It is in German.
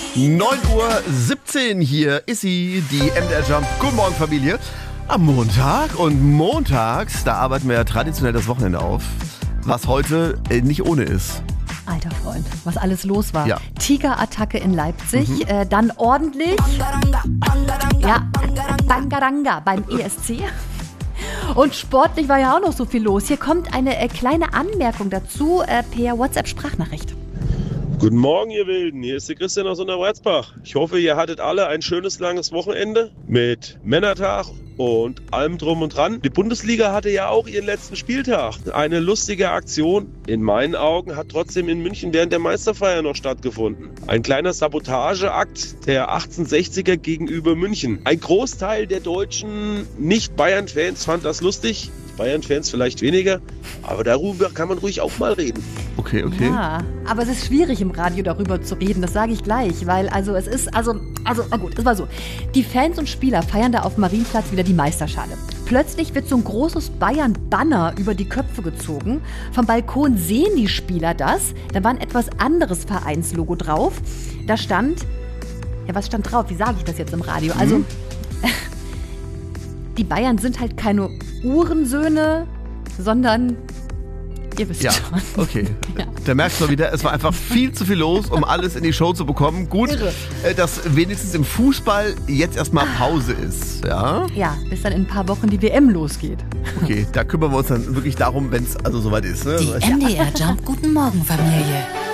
9:17 Uhr, hier ist sie, die MDR Jump. Guten Morgen, Familie. Am Montag und montags, da arbeiten wir ja traditionell das Wochenende auf, was heute nicht ohne ist. Alter Freund, was alles los war. Ja. Tigerattacke in Leipzig, dann ordentlich, Bangaranga beim ESC. Und sportlich war ja auch noch so viel los. Hier kommt eine kleine Anmerkung dazu per WhatsApp-Sprachnachricht. Guten Morgen, ihr Wilden. Hier ist der Christian aus Unterweitzbach. Ich hoffe, ihr hattet alle ein schönes, langes Wochenende mit Männertag und allem drum und dran. Die Bundesliga hatte ja auch ihren letzten Spieltag. Eine lustige Aktion, in meinen Augen, hat trotzdem in München während der Meisterfeier noch stattgefunden. Ein kleiner Sabotageakt der 1860er gegenüber München. Ein Großteil der deutschen Nicht-Bayern-Fans fand das lustig. Bayern-Fans vielleicht weniger, aber darüber kann man ruhig auch mal reden. Okay. Ja, aber es ist schwierig im Radio darüber zu reden, das sage ich gleich, weil es war so. Die Fans und Spieler feiern da auf dem Marienplatz wieder die Meisterschale. Plötzlich wird so ein großes Bayern-Banner über die Köpfe gezogen. Vom Balkon sehen die Spieler das. Da war ein etwas anderes Vereinslogo drauf. Da stand, was stand drauf? Wie sage ich das jetzt im Radio? Also, die Bayern sind halt keine Uhrensöhne, sondern ihr wisst Ja, schon. okay. Ja. Da merkst du mal wieder, es war einfach viel zu viel los, um alles in die Show zu bekommen. Gut, Irre. dass wenigstens im Fußball jetzt erstmal Pause ist. Ja, Ja, bis dann in ein paar Wochen die WM losgeht. okay, da kümmern wir uns dann wirklich darum, wenn es also soweit ist. Ne? Die MDR Jump Guten Morgen Familie.